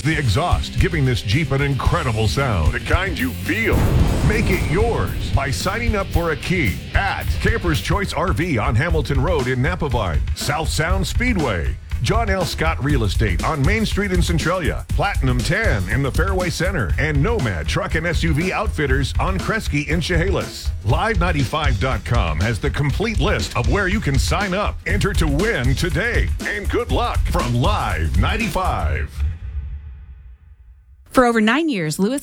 is the exhaust, giving this Jeep an incredible sound, the kind you feel. Make it yours by signing up for a key at Camper's Choice RV on Hamilton Road in Napavine, South Sound Speedway, John L. Scott Real Estate on Main Street in Centralia, Platinum Tan in the Fairway Center, and Nomad Truck and SUV Outfitters on Kresge in Chehalis. Live95.com has the complete list of where you can sign up. Enter to win today, and good luck from Live 95. For over 9 years, Lewis